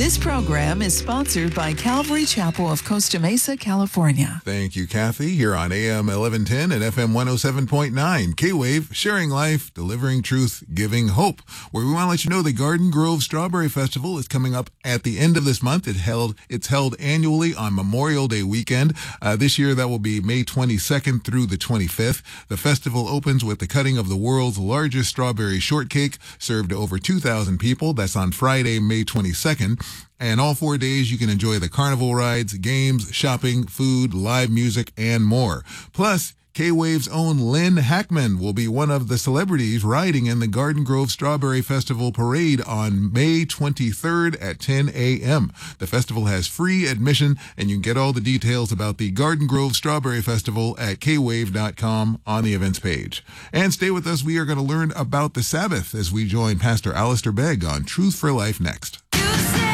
This program is sponsored by Calvary Chapel of Costa Mesa, California. Thank you, Kathy. Here on AM 1110 and FM 107.9, K-Wave, sharing life, delivering truth, giving hope. Where we want to let you know the Garden Grove Strawberry Festival is coming up at the end of this month. It's held annually on Memorial Day weekend. This year, that will be May 22nd through the 25th. The festival opens with the cutting of the world's largest strawberry shortcake, served to over 2,000 people. That's on Friday, May 22nd. And all 4 days, you can enjoy the carnival rides, games, shopping, food, live music, and more. Plus, K-Wave's own Lynn Hackman will be one of the celebrities riding in the Garden Grove Strawberry Festival Parade on May 23rd at 10 a.m. The festival has free admission, and you can get all the details about the Garden Grove Strawberry Festival at kwave.com on the events page. And stay with us. We are going to learn about the Sabbath as we join Pastor Alistair Begg on Truth for Life next.